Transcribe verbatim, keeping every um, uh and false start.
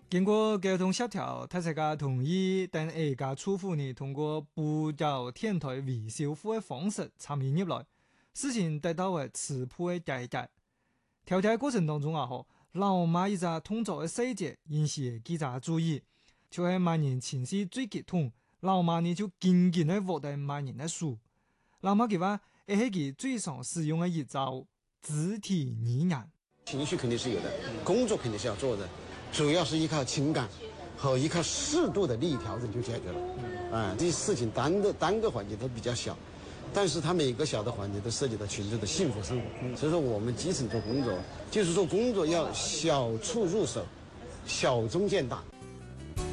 经过沟通协调，大家同意等下家住户呢通过补交天台维修费的方式参与入来，事情得到了初步的解决。调解过程当中啊，吼老马一只通作的细节引起记者注意，就係萬人情緒最激動，老馬呢就緊緊地握住萬人的手。老馬佢話，係佢最常使用的一招肢體語言。 情緒肯定是有的，工作肯定是要做的，主要是依靠情感和依靠適度的利益調整就解決了。啊、嗯，這些事情單個單個環節都比較小，但是它每個小的環節都涉及到群眾的幸福生活。所以說我們基層做工作，就是說工作要小處入手，小中見大。